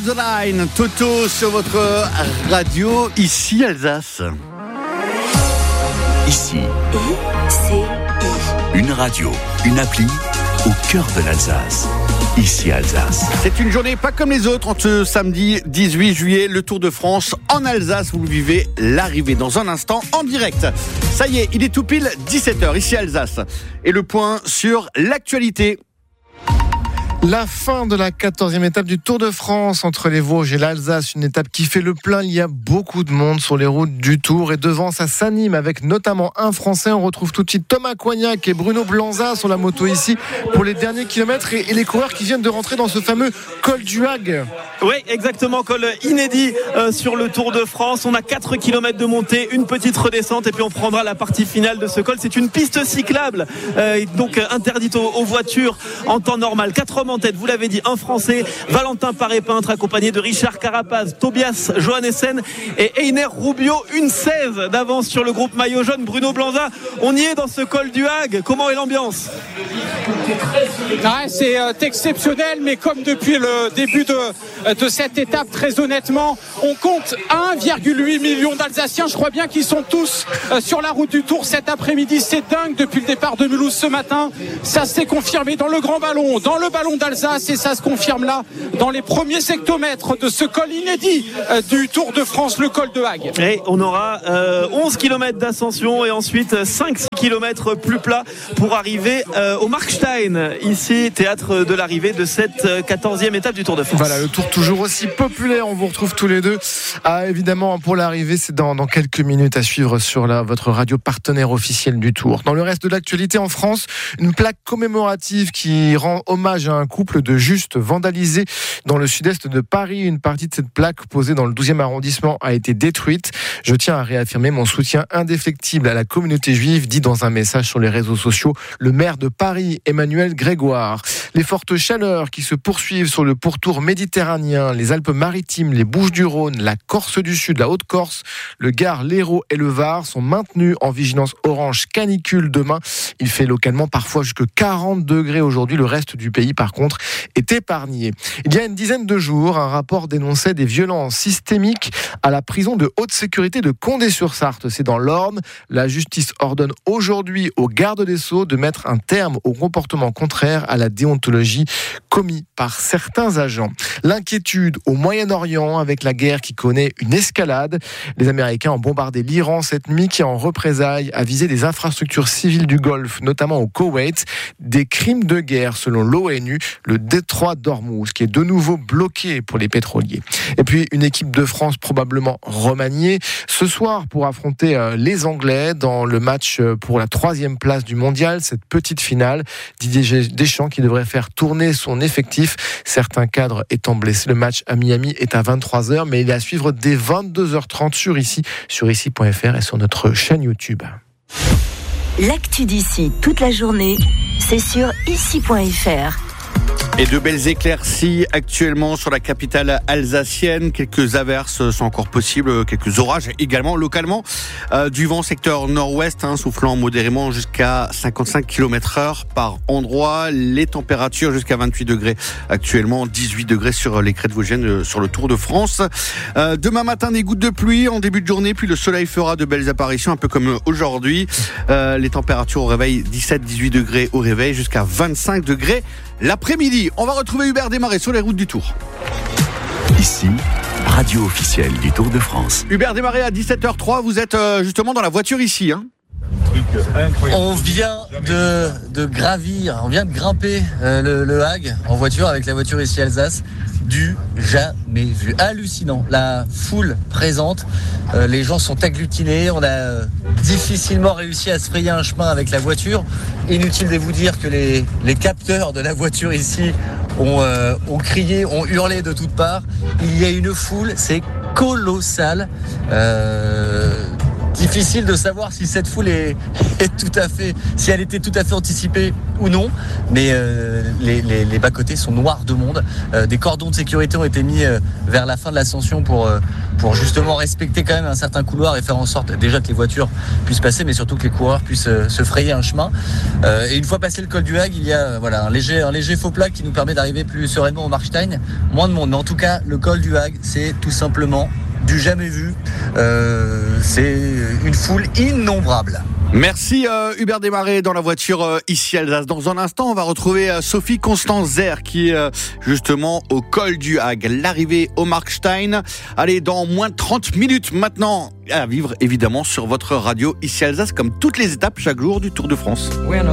the Line, Toto sur votre radio, ici Alsace. Ici, une radio, une appli au cœur de l'Alsace. Ici Alsace. C'est une journée pas comme les autres. En ce samedi 18 juillet, le Tour de France en Alsace. Vous le vivez, l'arrivée dans un instant en direct. Ça y est, il est tout pile 17h ici Alsace. Et le point sur l'actualité. La fin de la 14e étape du Tour de France entre les Vosges et l'Alsace, une étape qui fait le plein. Il y a beaucoup de monde sur les routes du Tour et devant ça s'anime avec notamment un Français. On retrouve tout de suite Thomas Coignac et Bruno Blanza sur la moto ici pour les derniers kilomètres et les coureurs qui viennent de rentrer dans ce fameux col du Hague. Oui, exactement, col inédit sur le Tour de France. On a 4 km de montée, une petite redescente et puis on prendra la partie finale de ce col. C'est une piste cyclable, donc interdite aux voitures en temps normal. 4 hommes en tête, vous l'avez dit, un Français, Valentin Paré-Peintre, accompagné de Richard Carapaz, Tobias Johannessen et Einer Rubio. Une 16 d'avance sur le groupe maillot jaune. Bruno Blanza, on y est dans ce col du Hague. Comment est l'ambiance ? C'est exceptionnel, mais comme depuis le début de cette étape, très honnêtement, on compte 1,8 million d'Alsaciens. Je crois bien qu'ils sont tous sur la route du Tour cet après-midi. C'est dingue depuis le départ de Mulhouse ce matin. Ça s'est confirmé dans le grand ballon, dans le ballon d'Alsace, et ça se confirme là dans les premiers hectomètres de ce col inédit du Tour de France, le col de Hague. Et on aura 11 km d'ascension et ensuite 5-6 km plus plat pour arriver au Markstein, ici théâtre de l'arrivée de cette 14e étape du Tour de France. Voilà, le Tour toujours aussi populaire. On vous retrouve tous les deux. Évidemment, pour l'arrivée, c'est dans quelques minutes à suivre sur votre radio partenaire officielle du Tour. Dans le reste de l'actualité en France, une plaque commémorative qui rend hommage à un couple de Justes vandalisé dans le sud-est de Paris. Une partie de cette plaque posée dans le 12e arrondissement a été détruite. Je tiens à réaffirmer mon soutien indéfectible à la communauté juive, dit dans un message sur les réseaux sociaux le maire de Paris, Emmanuel Grégoire. Les fortes chaleurs qui se poursuivent sur le pourtour méditerranéen, les Alpes-Maritimes, les Bouches-du-Rhône, la Corse du Sud, la Haute-Corse, le Gard, l'Hérault et le Var sont maintenus en vigilance orange canicule demain. Il fait localement parfois jusque 40 degrés aujourd'hui. Le reste du pays, par contre, est épargné. Il y a une dizaine de jours, un rapport dénonçait des violences systémiques à la prison de haute sécurité de Condé-sur-Sarthe. C'est dans l'Orne. La justice ordonne aujourd'hui au garde des Sceaux de mettre un terme au comportement contraire à la déontologie commis par certains agents. L'inquiétude au Moyen-Orient avec la guerre qui connaît une escalade. Les Américains ont bombardé l'Iran cette nuit qui, en représailles, a visé des infrastructures civiles du Golfe, notamment au Koweït. Des crimes de guerre selon l'ONU, le détroit d'Ormuz qui est de nouveau bloqué pour les pétroliers. Et puis une équipe de France probablement remaniée ce soir pour affronter les Anglais dans le match pour la 3e place du mondial, cette petite finale. Didier Deschamps qui devrait faire tourner son effectif, certains cadres étant blessés. Le match à Miami est à 23h, mais il est à suivre dès 22h30 sur ici.fr et sur notre chaîne YouTube. L'actu d'ici toute la journée, c'est sur ici.fr. Et de belles éclaircies actuellement sur la capitale alsacienne. Quelques averses sont encore possibles, quelques orages également localement. Du vent secteur nord-ouest, soufflant modérément jusqu'à 55 km/h par endroit. Les températures jusqu'à 28 degrés actuellement, 18 degrés sur les crêtes vosgiennes sur le Tour de France. Demain matin, des gouttes de pluie en début de journée, puis le soleil fera de belles apparitions, un peu comme aujourd'hui. Les températures au réveil, 17-18 degrés au réveil, jusqu'à 25 degrés l'après-midi. On va retrouver Hubert Desmarais sur les routes du Tour. Ici, radio officielle du Tour de France. Hubert Desmarais à 17h03, vous êtes justement dans la voiture ici. On vient de gravir, on vient de grimper le Hague en voiture avec la voiture ici Alsace. Du jamais vu. Hallucinant. La foule présente, les gens sont agglutinés. On a difficilement réussi à se frayer un chemin avec la voiture. Inutile de vous dire que les capteurs de la voiture ici ont crié, ont hurlé de toutes parts. Il y a une foule, c'est colossal. difficile de savoir si cette foule est si elle était tout à fait anticipée ou non. Mais les bas-côtés sont noirs de monde. Des cordons de sécurité ont été mis vers la fin de l'ascension pour justement respecter quand même un certain couloir et faire en sorte déjà que les voitures puissent passer, mais surtout que les coureurs puissent se frayer un chemin. Et une fois passé le col du Hag, il y a un léger faux plat qui nous permet d'arriver plus sereinement au Markstein. Moins de monde, mais en tout cas le col du Hag, c'est tout simplement du jamais vu. C'est une foule innombrable. Merci Hubert Desmarais dans la voiture ici à Alsace. Dans un instant, on va retrouver Sophie Constance Zer qui est justement au col du Hag. L'arrivée au Markstein. Allez, dans moins de 30 minutes maintenant, à vivre évidemment sur votre radio ici à Alsace, comme toutes les étapes chaque jour du Tour de France.